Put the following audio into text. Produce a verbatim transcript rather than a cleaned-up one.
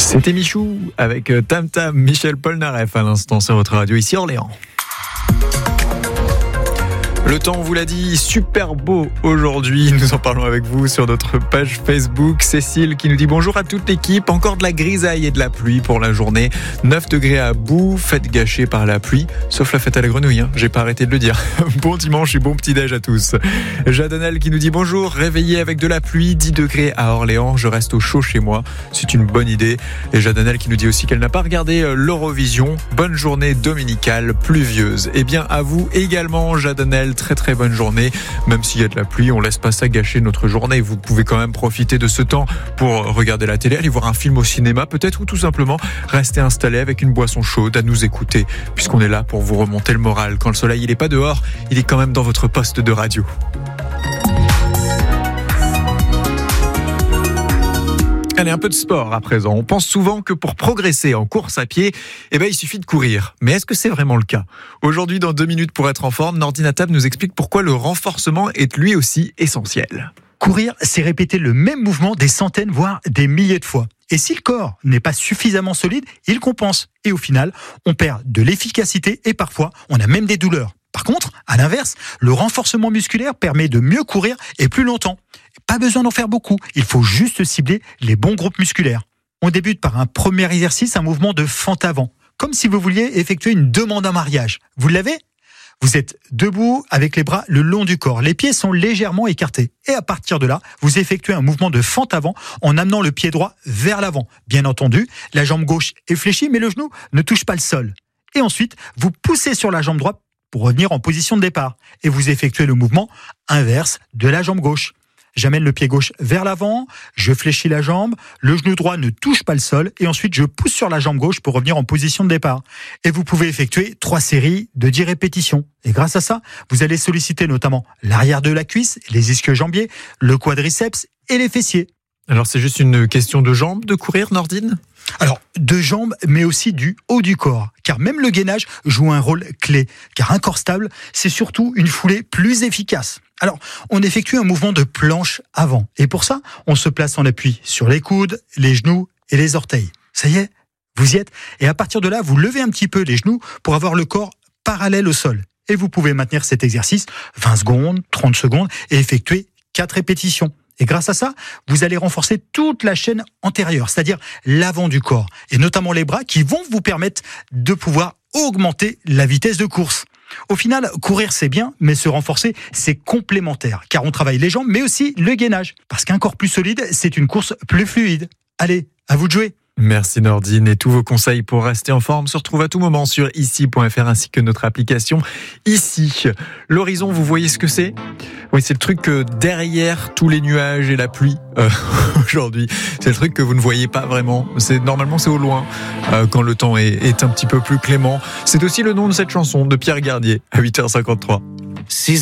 C'était Michou avec Tam Tam, Michel Polnareff à l'instant sur votre radio ici Orléans. Le temps, on vous l'a dit, super beau aujourd'hui. Nous en parlons avec vous sur notre page Facebook. Cécile qui nous dit bonjour à toute l'équipe. Encore de la grisaille et de la pluie pour la journée. neuf degrés à bout, fête gâchée par la pluie. Sauf la fête à la grenouille, hein. J'ai pas arrêté de le dire. Bon dimanche et bon petit-déj à tous. Jadonel qui nous dit bonjour, réveillé avec de la pluie, dix degrés à Orléans. Je reste au chaud chez moi. C'est une bonne idée. Et Jadonel qui nous dit aussi qu'elle n'a pas regardé l'Eurovision. Bonne journée dominicale pluvieuse. Et bien à vous également, Jadonel. Très très bonne journée, même s'il y a de la pluie, on laisse pas ça gâcher notre journée. Vous pouvez quand même profiter de ce temps pour regarder la télé, aller voir un film au cinéma peut-être, ou tout simplement rester installé avec une boisson chaude à nous écouter, puisqu'on est là pour vous remonter le moral. Quand le soleil il est pas dehors, il est quand même dans votre poste de radio. Allez, un peu de sport à présent. On pense souvent que pour progresser en course à pied, eh ben, il suffit de courir. Mais est-ce que c'est vraiment le cas ? Aujourd'hui, dans deux minutes pour être en forme, Nordine Atab nous explique pourquoi le renforcement est lui aussi essentiel. Courir, c'est répéter le même mouvement des centaines, voire des milliers de fois. Et si le corps n'est pas suffisamment solide, il compense. Et au final, on perd de l'efficacité et parfois, on a même des douleurs. Par contre, à l'inverse, le renforcement musculaire permet de mieux courir et plus longtemps. Pas besoin d'en faire beaucoup, il faut juste cibler les bons groupes musculaires. On débute par un premier exercice, un mouvement de fente avant, comme si vous vouliez effectuer une demande en mariage. Vous l'avez ? Vous êtes debout avec les bras le long du corps, les pieds sont légèrement écartés. Et à partir de là, vous effectuez un mouvement de fente avant en amenant le pied droit vers l'avant. Bien entendu, la jambe gauche est fléchie, mais le genou ne touche pas le sol. Et ensuite, vous poussez sur la jambe droite pour revenir en position de départ. Et vous effectuez le mouvement inverse de la jambe gauche. J'amène le pied gauche vers l'avant, je fléchis la jambe, le genou droit ne touche pas le sol et ensuite je pousse sur la jambe gauche pour revenir en position de départ. Et vous pouvez effectuer trois séries de dix répétitions. Et grâce à ça, vous allez solliciter notamment l'arrière de la cuisse, les ischio-jambiers, le quadriceps et les fessiers. Alors c'est juste une question de jambes de courir, Nordine ? Alors, de jambes, mais aussi du haut du corps. Car même le gainage joue un rôle clé. Car un corps stable, c'est surtout une foulée plus efficace. Alors, on effectue un mouvement de planche avant. Et pour ça, on se place en appui sur les coudes, les genoux et les orteils. Ça y est, vous y êtes. Et à partir de là, vous levez un petit peu les genoux pour avoir le corps parallèle au sol. Et vous pouvez maintenir cet exercice vingt secondes, trente secondes et effectuer quatre répétitions. Et grâce à ça, vous allez renforcer toute la chaîne antérieure, c'est-à-dire l'avant du corps, et notamment les bras qui vont vous permettre de pouvoir augmenter la vitesse de course. Au final, courir c'est bien, mais se renforcer c'est complémentaire, car on travaille les jambes, mais aussi le gainage. Parce qu'un corps plus solide, c'est une course plus fluide. Allez, à vous de jouer. Merci Nordine, et tous vos conseils pour rester en forme se retrouvent à tout moment sur ici point f r ainsi que notre application Ici. L'horizon, vous voyez ce que c'est ? Oui, c'est le truc que derrière tous les nuages et la pluie euh, aujourd'hui, c'est le truc que vous ne voyez pas vraiment. C'est normalement c'est au loin euh, quand le temps est, est un petit peu plus clément. C'est aussi le nom de cette chanson de Pierre Garnier à huit heures cinquante-trois.